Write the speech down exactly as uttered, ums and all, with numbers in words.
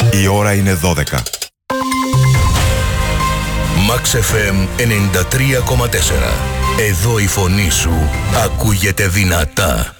Η ώρα είναι δώδεκα. Max εφ εμ ενενήντα τρία κόμμα τέσσερα. Εδώ η φωνή σου ακούγεται δυνατά.